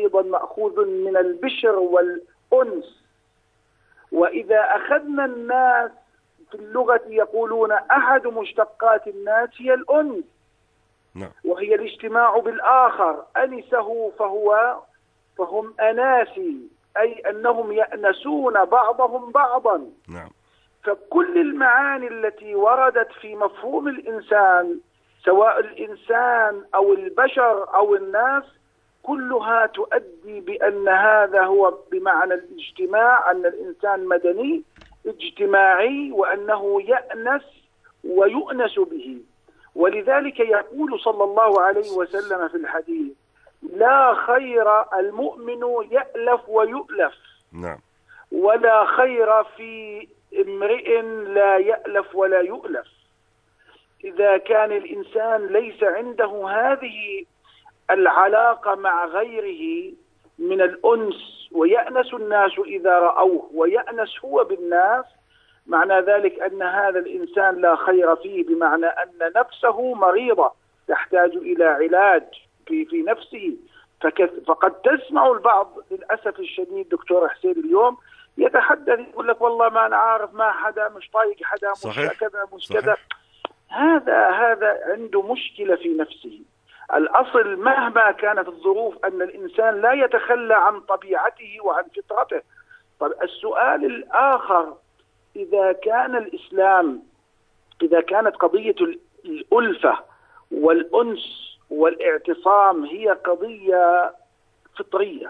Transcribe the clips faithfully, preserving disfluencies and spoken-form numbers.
أيضا مأخوذ من البشر والأنس. وإذا أخذنا الناس في اللغة يقولون أحد مشتقات الناس هي الأنس، وهي الاجتماع بالآخر. أنسه فهو فهم أناسي، أي أنهم يأنسون بعضهم بعضا. نعم. فكل المعاني التي وردت في مفهوم الإنسان، سواء الإنسان أو البشر أو الناس، كلها تؤدي بأن هذا هو بمعنى الاجتماع، أن الإنسان مدني اجتماعي، وأنه يأنس ويؤنس به. ولذلك يقول صلى الله عليه وسلم في الحديث: لا خير المؤمن يألف ويؤلف. نعم. ولا خير في امرئ لا يألف ولا يؤلف. إذا كان الإنسان ليس عنده هذه العلاقة مع غيره من الأنس، ويأنس الناس إذا رأوه ويأنس هو بالناس، معنى ذلك أن هذا الإنسان لا خير فيه، بمعنى أن نفسه مريضة تحتاج إلى علاج في في نفسه. فقد تسمع البعض للأسف الشديد دكتور حسين اليوم يتحدث يقول لك والله ما أنا عارف، ما حدا، مش طايق حدا، مش صحيح. كذا مش كذا. هذا هذا عنده مشكلة في نفسه. الأصل مهما كانت الظروف أن الإنسان لا يتخلى عن طبيعته وعن فطرته. طب السؤال الآخر: إذا كان الإسلام، إذا كانت قضية الألفة والأنس والاعتصام هي قضية فطرية،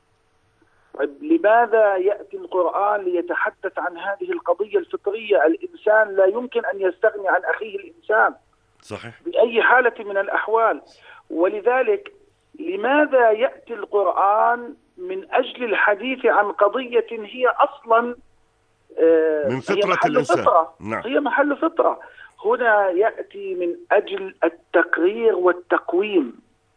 طيب لماذا يأتي القرآن ليتحدث عن هذه القضية الفطرية؟ الإنسان لا يمكن أن يستغني عن أخيه الإنسان. صحيح. بأي حالة من الأحوال. ولذلك لماذا يأتي القرآن من أجل الحديث عن قضية هي أصلا من فطرة الإنسان؟ فطرة. نعم. هي محل فطرة. هنا يأتي من أجل التقرير والتقويم.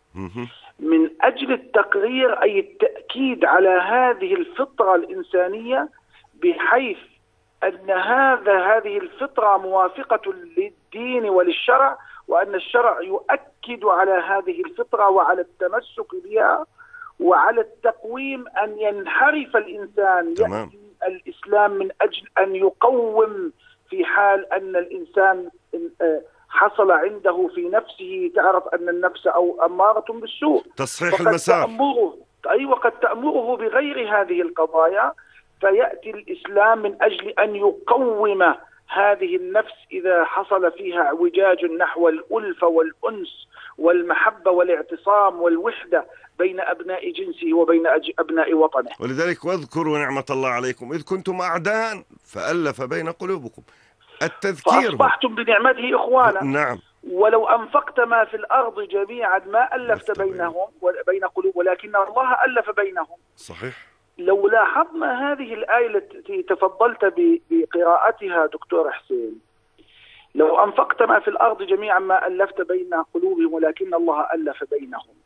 من أجل التقرير أي التأكيد على هذه الفطرة الإنسانية، بحيث أن هذا هذه الفطرة موافقة للدين وللشرع، وأن الشرع يؤكد على هذه الفطرة وعلى التمسك بها وعلى التقويم. أن ينحرف الإنسان، تمام. يأتي الإسلام من أجل أن يقوم في حال أن الإنسان حصل عنده في نفسه، تعرف أن النفس أو أمارة بالسوء، تصحيح المسار. تأمره أي وقد تأمره بغير هذه القضايا. فيأتي الإسلام من أجل أن يقوم هذه النفس إذا حصل فيها اعوجاج نحو الألفة والأنس والمحبة والاعتصام والوحدة بين أبناء جنسه وبين أبناء وطنه. ولذلك واذكروا نعمة الله عليكم إذ كنتم أعداء فألف بين قلوبكم. التذكير فأصبحتم بنعمته إخوانا. نعم. ولو أنفقت ما في الأرض جميعا ما ألفت بينهم بين قلوب، ولكن الله ألف بينهم. صحيح. لو لاحظنا هذه الآية التي تفضلت بقراءتها دكتور حسين: لو أنفقت ما في الأرض جميعا ما ألفت بين قلوبهم ولكن الله ألف بينهم،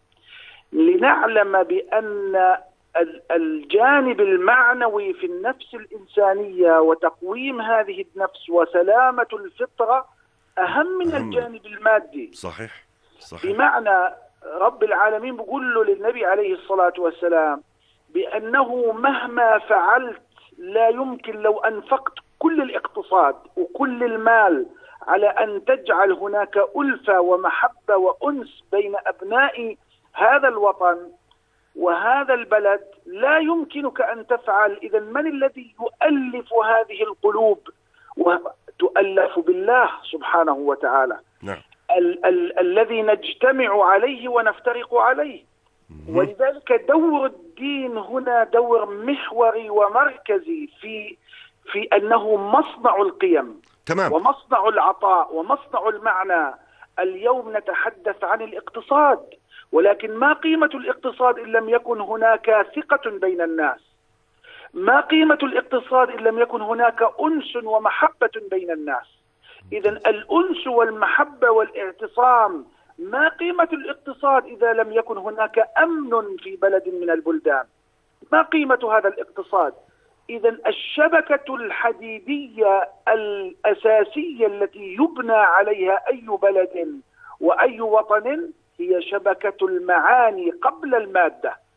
لنعلم بأن الجانب المعنوي في النفس الإنسانية وتقويم هذه النفس وسلامة الفطرة أهم من الجانب المادي. صحيح. صحيح. بمعنى رب العالمين بيقول له للنبي عليه الصلاة والسلام بأنه مهما فعلت لا يمكن لو أنفقت كل الاقتصاد وكل المال على أن تجعل هناك ألفة ومحبة وأنس بين أبناء هذا الوطن وهذا البلد، لا يمكنك أن تفعل. إذا من الذي يؤلف هذه القلوب؟ وتؤلف بالله سبحانه وتعالى. نعم. ال- ال- الذي نجتمع عليه ونفترق عليه. ولذلك دور الدين هنا دور محوري ومركزي في في أنه مصنع القيم. تمام. ومصنع العطاء ومصنع المعنى. اليوم نتحدث عن الاقتصاد، ولكن ما قيمة الاقتصاد إن لم يكن هناك ثقة بين الناس؟ ما قيمة الاقتصاد إن لم يكن هناك أنس ومحبة بين الناس؟ إذن الأنس والمحبة والاعتصام. ما قيمة الاقتصاد إذا لم يكن هناك أمن في بلد من البلدان؟ ما قيمة هذا الاقتصاد؟ إذن الشبكة الحديدية الأساسية التي يبنى عليها أي بلد وأي وطن هي شبكة المعاني قبل المادة.